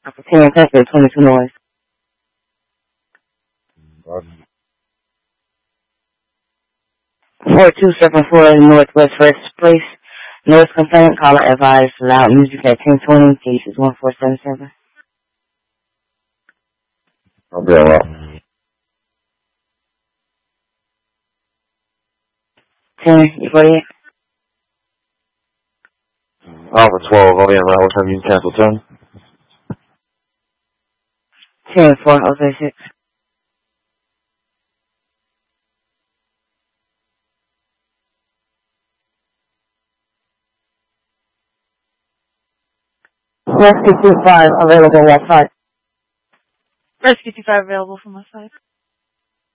10 Pepper, 22 North. 4274 Northwest First Place. Noise complaint, caller advised loud music at 1020, cases 1477. I'll be alright. 10, you 48? Alpha 12, I'll be on route. What time you can cancel 10? 10, 4, 036. Rescue 25 available on what side? Rescue 25 available from my side.